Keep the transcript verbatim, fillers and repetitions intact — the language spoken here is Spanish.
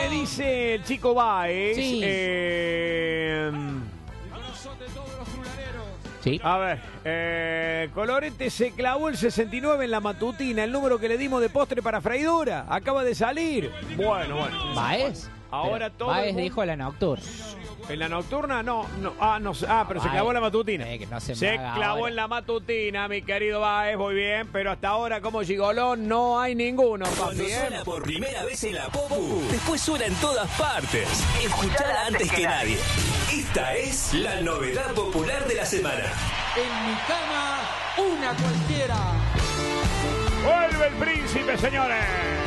dice el chico Baez. Sí. Eh, Sí. a ver, eh, Colorete se clavó el sesenta y nueve en la matutina, el número que le dimos de postre para freidura. Acaba de salir. Bueno, bueno. ¿Baez? Ahora Pero todo el Baez mundo- dijo la nocturna. ¿En la nocturna? No, no. Ah, no, ah pero se Baez. clavó en la matutina. Eh, que no se me se haga clavó ahora. en la matutina, mi querido Baez, muy bien. Pero hasta ahora, como gigolón, no hay ninguno, Cuando papi. ¿eh? suena por primera vez en la Popu, después suena en todas partes. Escuchala antes que nadie. Esta es la novedad popular de la semana. En mi cama, una cualquiera. Vuelve el príncipe, señores.